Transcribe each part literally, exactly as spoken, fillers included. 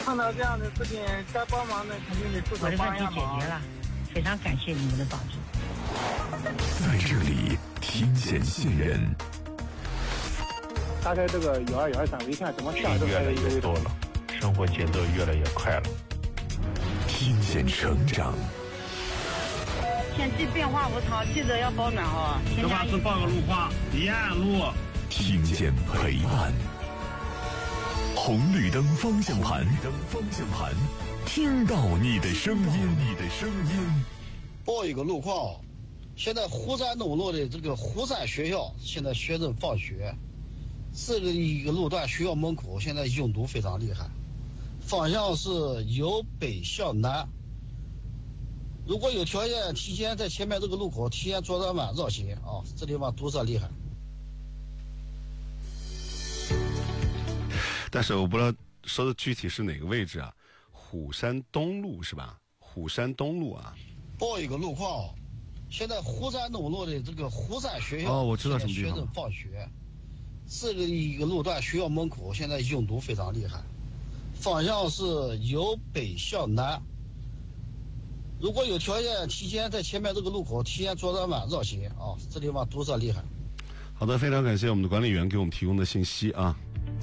碰到这样的事情，该帮忙的肯定得出手帮一下忙。 我的问题解决了，非常感谢你们的帮助。 在这里听险现人， 大概这个有二有二三，我一看怎么下都越来越多了，生活节奏越来越快了。 听险成长， 天气变化无常，记得要保暖哦。 这话是报个路况，沿路。 听见陪伴，红绿灯方向盘，灯方向盘，听到你的声音，你的声音。 报一个路况，现在湖山东路的这个湖山学校，现在学生放学，这个一个路段学校门口现在拥堵非常厉害，方向是由北向南。如果有条件，提前在前面这个路口提前左转弯绕行啊，这地方堵塞厉害。 但是我不知道说的具体是哪个位置啊？虎山东路是吧？虎山东路啊。 报一个路况，现在湖山东路的这个湖山学校， 哦，我知道什么地方。 学生放学，这个一个路段学校门口现在拥堵非常厉害，方向是由北向南。如果有条件，提前在前面这个路口提前左转弯绕行啊，这地方堵塞厉害。 好的，非常感谢我们的管理员给我们提供的信息啊。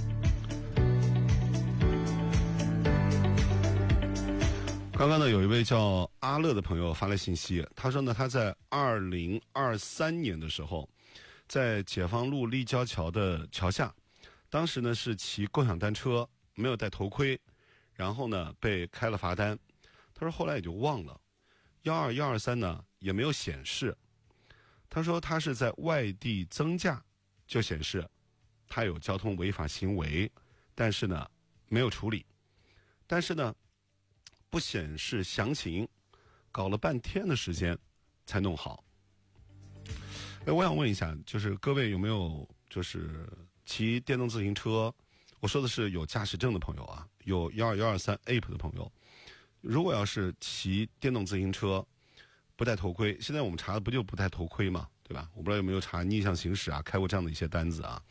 刚刚呢，有一位叫阿乐的朋友发来信息，他说呢，他在二零二三年的时候，在解放路立交桥的桥下，当时呢是骑共享单车，没有戴头盔，然后呢被开了罚单。他说后来也就忘了，幺二幺二三呢也没有显示。他说他是在外地增驾就显示他有交通违法行为，但是呢没有处理，但是呢不显示详情，搞了半天的时间才弄好。哎，我想问一下，就是各位有没有就是骑电动自行车？我说的是有驾驶证的朋友啊，有幺二幺二三 A P P 的朋友，如果要是骑电动自行车不戴头盔，现在我们查的不就不戴头盔吗？对吧？我不知道有没有查逆向行驶啊，开过这样的一些单子啊。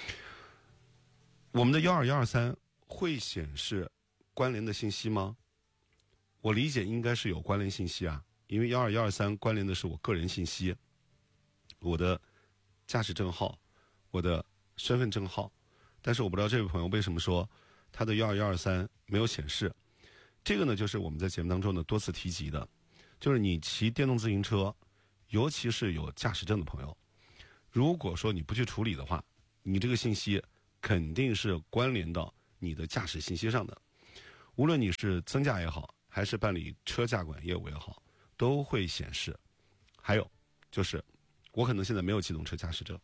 我们的幺二幺二三会显示关联的信息吗？我理解应该是有关联信息啊，因为幺二幺二三关联的是我个人信息，我的驾驶证号，我的身份证号，但是我不知道这位朋友为什么说他的幺二幺二三没有显示。这个呢，就是我们在节目当中呢多次提及的，就是你骑电动自行车，尤其是有驾驶证的朋友，如果说你不去处理的话，你这个信息肯定是关联到你的驾驶信息上的，无论你是增驾也好，还是办理车驾管业务也好，都会显示。还有就是我可能现在没有机动车驾驶证，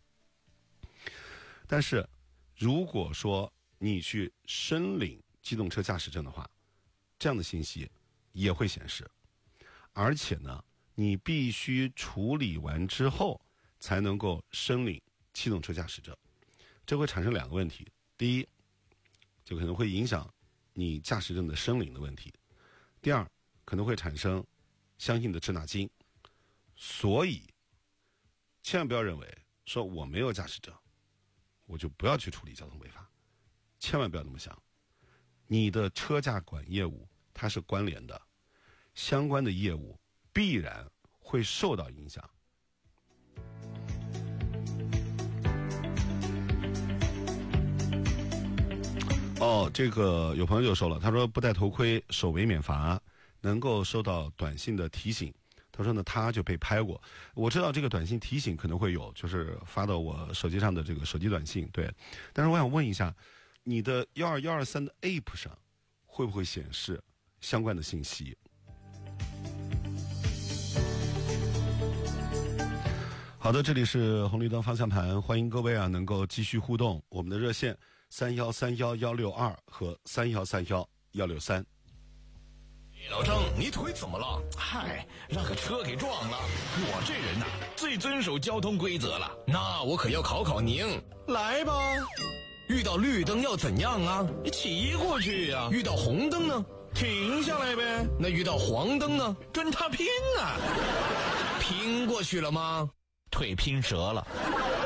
但是如果说你去申领机动车驾驶证的话，这样的信息也会显示，而且呢你必须处理完之后才能够申领机动车驾驶证。这会产生两个问题，第一就可能会影响你驾驶证的申领的问题，第二可能会产生相应的滞纳金。所以千万不要认为说我没有驾驶证我就不要去处理交通违法，千万不要这么想。你的车驾管业务它是关联的，相关的业务必然会受到影响。哦，这个有朋友就说了，他说不戴头盔手违免罚，能够收到短信的提醒。他说呢，他就被拍过。我知道这个短信提醒可能会有，就是发到我手机上的这个手机短信，对。但是我想问一下，你的幺二幺二三的 A P P 上会不会显示相关的信息？好的，这里是红绿灯方向盘，欢迎各位啊能够继续互动。我们的热线三幺三幺幺六二和三幺三幺幺六三。 老郑，你腿怎么了？嗨，让个车给撞了。我这人呐、啊，最遵守交通规则了。那我可要考考您。来吧。遇到绿灯要怎样啊？骑过去呀、啊。遇到红灯呢？停下来呗。那遇到黄灯呢？跟他拼啊。拼过去了吗？腿拼折了。